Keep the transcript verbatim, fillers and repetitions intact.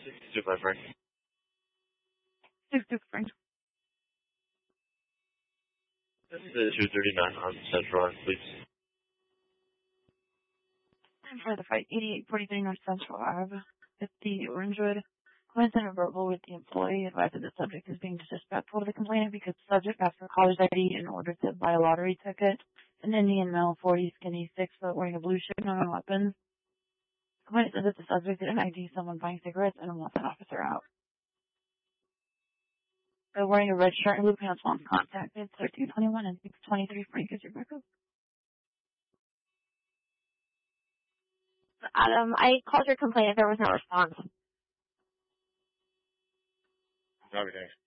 sixty-two by Frank. sixty-two Frank. This is two thirty-nine on Central Ave, please. For the fight, eighty-eight forty-three North Central Ave, fifty Orangewood. Client sent a verbal with the employee advised that the subject is being disrespectful to the complainant because the subject asked for caller's I D in order to buy a lottery ticket. An Indian male, forty, skinny, six foot, wearing a blue shirt, no weapons. The complainant said that the subject didn't I D someone buying cigarettes and wants an officer out. So wearing a red shirt and blue pants wants contacted. thirteen twenty-one and six twenty-three Frank is your backup. Adam, I called your complaint. There was no response. Okay.